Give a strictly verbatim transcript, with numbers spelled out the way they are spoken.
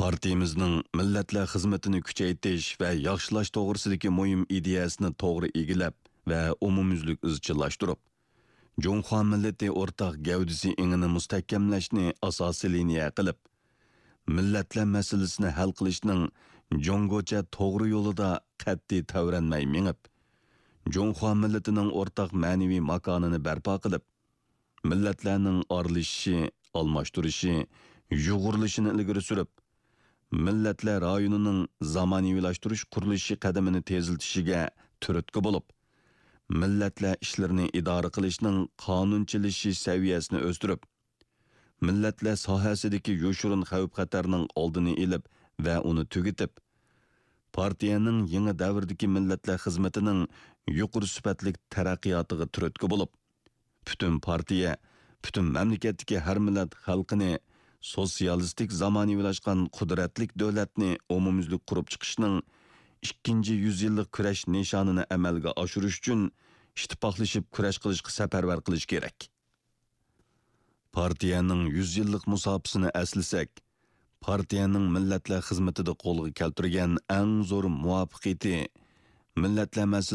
Partiyamizning millatlar xizmatini kuchaytirish va yaxshilash to'g'risidagi muhim ideyasini to'g'ri egilab va umumyuzlik izchillashtirib, Junxo millati o'rtaq gavdisi ingini mustahkamlashni asosiy liniya qilib, millatlar masalasini hal qilishning Jungocha to'g'ri yo'lida qat'iy tavranmay mengib, Junxo millatining o'rtaq ma'naviy makonini barpo qilib, millatlarning orlishishi, almashtirishi, yug'urilishini ilgari surib, millatlar rayonining zamoniylashtirish qurilishi qadamini teziltishiga turtki bo'lib, millatlar ishlarini idora qilishning qonunchilashish saviyasini o'stirib, millatlar sohasidagi yoshirin xavf-xatarning oldini olib va uni tugatib, partiyaning yangi davrdagi millatlar xizmatining yuqori sifatli taraqqiyotiga turtki bo'lib, butun partiya, butun mamlakatdagi har millat xalqini sotsialistik zamoniylashgan qudratlik davlatni umumyuzlik qurib chiqishning ikkinchi yüzyillik kurash nishonini amalga oshirish uchun ittifoqlashib kurash qilishga safarbar qilish kerak. Partiyaning yüz yillik musofasini aslasak, partiyaning millatlar xizmatida qo'lga keltirgan eng zo'r muvaffaqiyati millatlar